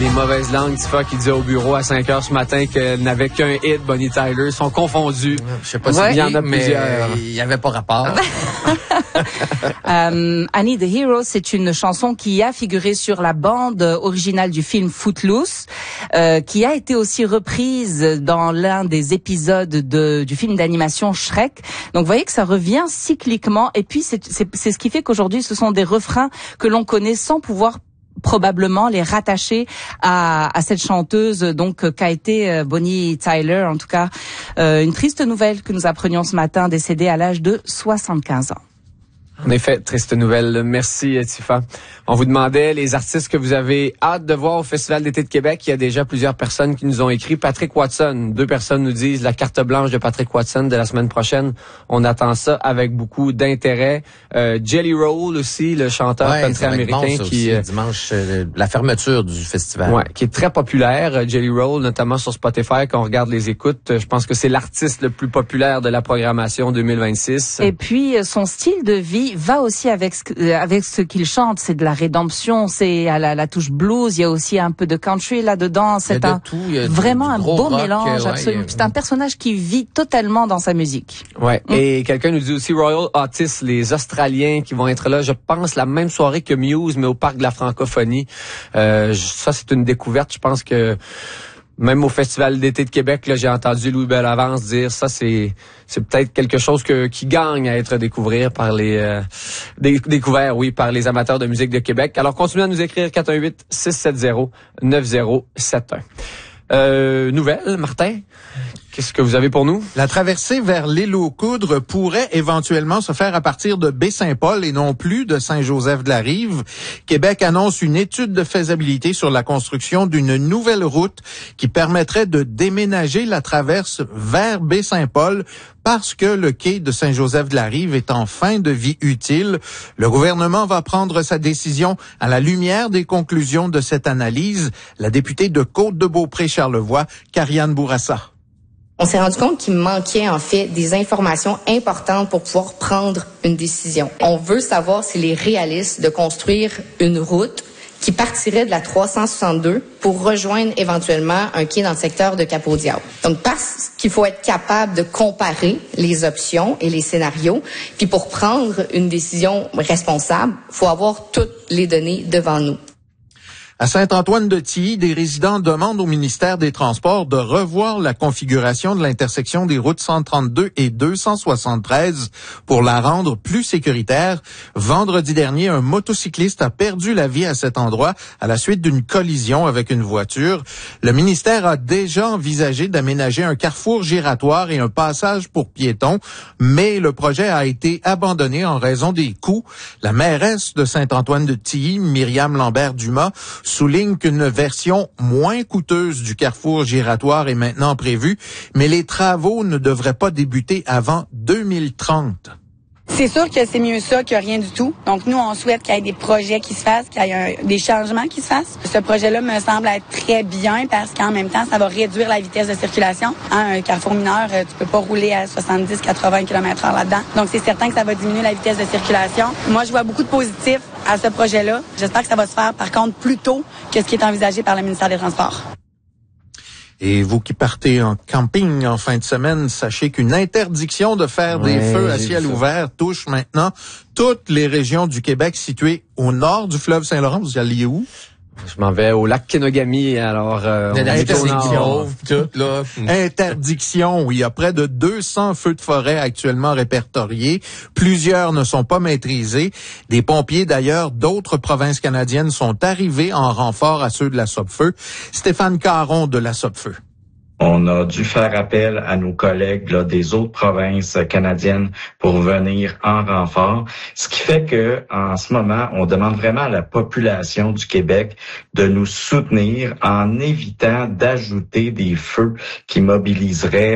Les mauvaises langues, Tifa, qui disait au bureau à 5 heures ce matin qu'elle n'avait qu'un hit, Bonnie Tyler, sont confondus. Je sais pas s'il y en a plusieurs. Il n'y avait pas rapport. Annie the Hero, c'est une chanson qui a figuré sur la bande originale du film Footloose, qui a été aussi reprise dans l'un des épisodes du film d'animation Shrek. Donc vous voyez que ça revient cycliquement, et puis c'est ce qui fait qu'aujourd'hui ce sont des refrains que l'on connaît sans pouvoir probablement les rattacher à cette chanteuse donc qu'a été Bonnie Tyler. En tout cas, une triste nouvelle que nous apprenions ce matin, décédée à l'âge de 75 ans. En effet, triste nouvelle. Merci, Tifa. On vous demandait les artistes que vous avez hâte de voir au Festival d'été de Québec. Il y a déjà plusieurs personnes qui nous ont écrit. Patrick Watson, 2 personnes nous disent la carte blanche de Patrick Watson de la semaine prochaine. On attend ça avec beaucoup d'intérêt. Jelly Roll aussi, le chanteur country américain qui dimanche, la fermeture du festival. Ouais, qui est très populaire. Jelly Roll, notamment sur Spotify, quand on regarde les écoutes, je pense que c'est l'artiste le plus populaire de la programmation 2026. Et puis son style de vie va aussi avec ce qu'il chante. C'est de la rédemption, c'est à la touche blues, il y a aussi un peu de country là-dedans. C'est vraiment un beau mélange, absolument. C'est un personnage qui vit totalement dans sa musique. Ouais. Et quelqu'un nous dit aussi Royal Otis, les Australiens qui vont être là, je pense, la même soirée que Muse, mais au Parc de la Francophonie. Ça, c'est une découverte. Je pense que même au Festival d'été de Québec, là, j'ai entendu Louis Bellavance dire ça, c'est peut-être quelque chose qui gagne à être découvert par découvert par les amateurs de musique de Québec. Alors, continuez à nous écrire 418-670-9071. Nouvelle, Martin? Qu'est-ce que vous avez pour nous? La traversée vers l'île aux Coudres pourrait éventuellement se faire à partir de Baie-Saint-Paul et non plus de Saint-Joseph-de-la-Rive. Québec annonce une étude de faisabilité sur la construction d'une nouvelle route qui permettrait de déménager la traverse vers Baie-Saint-Paul parce que le quai de Saint-Joseph-de-la-Rive est en fin de vie utile. Le gouvernement va prendre sa décision à la lumière des conclusions de cette analyse. La députée de Côte-de-Beaupré-Charlevoix, Karianne Bourassa. On s'est rendu compte qu'il manquait en fait des informations importantes pour pouvoir prendre une décision. On veut savoir s'il est réaliste de construire une route qui partirait de la 362 pour rejoindre éventuellement un quai dans le secteur de Cap-au-Diable. Donc, parce qu'il faut être capable de comparer les options et les scénarios, puis pour prendre une décision responsable, il faut avoir toutes les données devant nous. À Saint-Antoine-de-Tilly, des résidents demandent au ministère des Transports de revoir la configuration de l'intersection des routes 132 et 273 pour la rendre plus sécuritaire. Vendredi dernier, un motocycliste a perdu la vie à cet endroit à la suite d'une collision avec une voiture. Le ministère a déjà envisagé d'aménager un carrefour giratoire et un passage pour piétons, mais le projet a été abandonné en raison des coûts. La mairesse de Saint-Antoine-de-Tilly, Myriam Lambert-Dumas, souligne qu'une version moins coûteuse du carrefour giratoire est maintenant prévue, mais les travaux ne devraient pas débuter avant 2030. C'est sûr que c'est mieux ça que rien du tout. Donc, nous, on souhaite qu'il y ait des projets qui se fassent, qu'il y ait des changements qui se fassent. Ce projet-là me semble être très bien parce qu'en même temps, ça va réduire la vitesse de circulation. Un carrefour mineur, tu peux pas rouler à 70-80 km/h là-dedans. Donc, c'est certain que ça va diminuer la vitesse de circulation. Moi, je vois beaucoup de positifs à ce projet-là. J'espère que ça va se faire, par contre, plus tôt que ce qui est envisagé par le ministère des Transports. Et vous qui partez en camping en fin de semaine, sachez qu'une interdiction de faire des feux à ciel ouvert touche maintenant toutes les régions du Québec situées au nord du fleuve Saint-Laurent. Vous y alliez où? Je m'en vais au lac Kenogami, alors Interdiction, oui. Il y a près de 200 feux de forêt actuellement répertoriés. Plusieurs ne sont pas maîtrisés. Des pompiers, d'ailleurs, d'autres provinces canadiennes sont arrivés en renfort à ceux de la Sopfeu. Stéphane Caron de la Sopfeu. On a dû faire appel à nos collègues des autres provinces canadiennes pour venir en renfort. Ce qui fait que, en ce moment, on demande vraiment à la population du Québec de nous soutenir en évitant d'ajouter des feux qui mobiliseraient